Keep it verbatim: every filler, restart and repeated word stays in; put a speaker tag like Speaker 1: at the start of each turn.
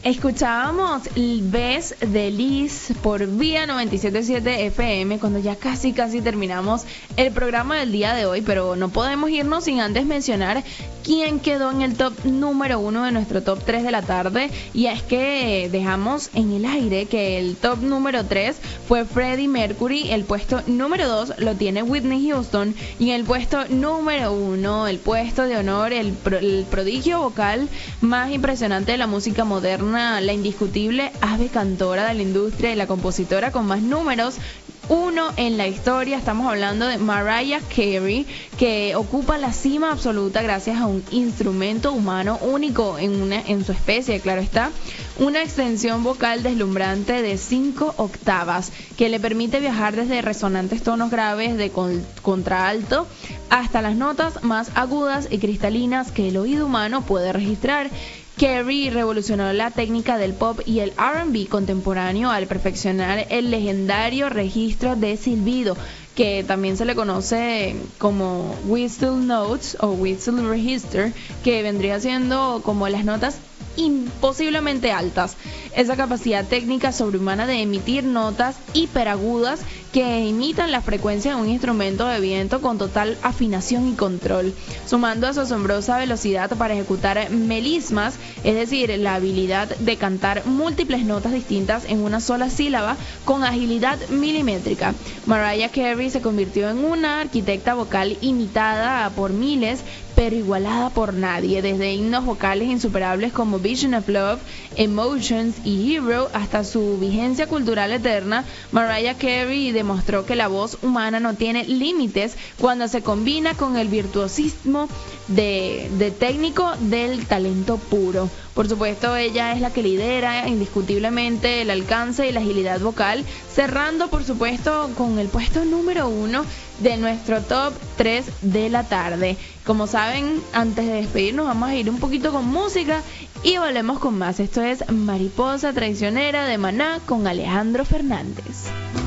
Speaker 1: Escuchábamos Bes de Liz por Vía noventa y siete punto siete F M cuando ya casi casi terminamos el programa del día de hoy, pero no podemos irnos sin antes mencionar quién quedó en el top número uno de nuestro top tres de la tarde, y es que dejamos en el aire que el top número tres fue Freddie Mercury, el puesto número dos lo tiene Whitney Houston y en el puesto número uno, el puesto de honor, el, pro, el prodigio vocal más impresionante de la música moderna, la indiscutible ave cantora de la industria y la compositora con más números uno en la historia. Estamos hablando de Mariah Carey, que ocupa la cima absoluta gracias a un instrumento humano único en, una, en su especie, claro está, una extensión vocal deslumbrante de cinco octavas que le permite viajar desde resonantes tonos graves de con, contralto hasta las notas más agudas y cristalinas que el oído humano puede registrar. Carey revolucionó la técnica del pop y el R and B contemporáneo al perfeccionar el legendario registro de silbido, que también se le conoce como whistle notes o whistle register, que vendría siendo como las notas imposiblemente altas. Esa capacidad técnica sobrehumana de emitir notas hiperagudas que imitan la frecuencia de un instrumento de viento con total afinación y control, sumando a su asombrosa velocidad para ejecutar melismas, es decir, la habilidad de cantar múltiples notas distintas en una sola sílaba con agilidad milimétrica. Mariah Carey se convirtió en una arquitecta vocal imitada por miles, pero igualada por nadie, desde himnos vocales insuperables como Vision of Love, Emotions y Hero hasta su vigencia cultural eterna. Mariah Carey demostró que la voz humana no tiene límites cuando se combina con el virtuosismo de, de técnico del talento puro. Por supuesto, ella es la que lidera indiscutiblemente el alcance y la agilidad vocal, cerrando por supuesto con el puesto número uno de nuestro top tres de la tarde. Como saben, antes de despedirnos vamos a ir un poquito con música y volvemos con más. Esto es Mariposa Traicionera de Maná con Alejandro Fernández.